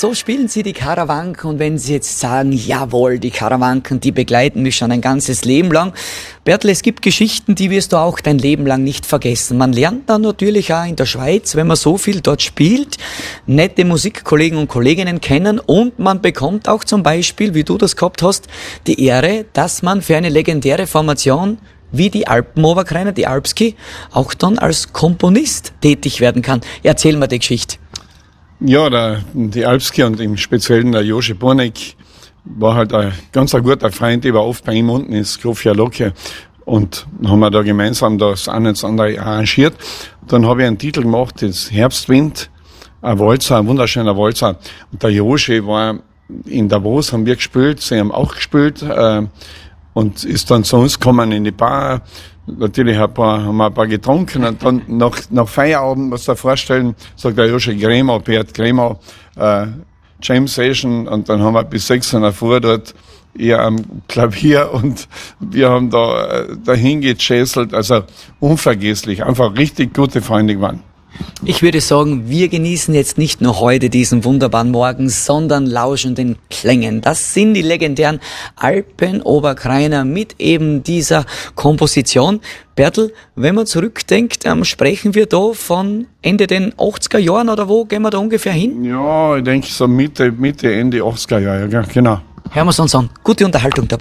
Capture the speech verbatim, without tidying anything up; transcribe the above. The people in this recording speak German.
So spielen Sie die Karawanken und wenn Sie jetzt sagen, jawohl, die Karawanken, die begleiten mich schon ein ganzes Leben lang. Bertel, es gibt Geschichten, die wirst du auch dein Leben lang nicht vergessen. Man lernt dann natürlich auch in der Schweiz, wenn man so viel dort spielt, nette Musikkollegen und Kolleginnen kennen und man bekommt auch zum Beispiel, wie du das gehabt hast, die Ehre, dass man für eine legendäre Formation wie die Alpenoberkrainer, die Alpski, auch dann als Komponist tätig werden kann. Erzähl mal die Geschichte. Ja, der, die Alpski und im Speziellen der Jože Bornek war halt ein ganz ein guter Freund. Ich war oft bei ihm unten ins Klofia Locke und haben wir da gemeinsam das eine und das andere arrangiert. Dann habe ich einen Titel gemacht, das Herbstwind, ein Walzer, ein wunderschöner Walzer. Und der Jože war in Davos, haben wir gespielt, sie haben auch gespielt äh, und ist dann zu uns gekommen in die Bar. Natürlich ein paar, haben wir ein paar getrunken und dann nach, nach Feierabend, was da vorstellen, sagt der Jože Gremo, Bert Gremo, äh, Jam Session und dann haben wir bis sechs Uhr vor dort eher am Klavier und wir haben da äh, dahin gechasselt, also unvergesslich, einfach richtig gute Freunde waren. Ich würde sagen, wir genießen jetzt nicht nur heute diesen wunderbaren Morgen, sondern lauschen den Klängen. Das sind die legendären Alpenoberkrainer mit eben dieser Komposition. Bertel, wenn man zurückdenkt, ähm, sprechen wir da von Ende den achtziger Jahren oder wo gehen wir da ungefähr hin? Ja, ich denke so Mitte, Mitte, Ende achtziger Jahre, ja, genau. Hören wir es uns an. Gute Unterhaltung dabei.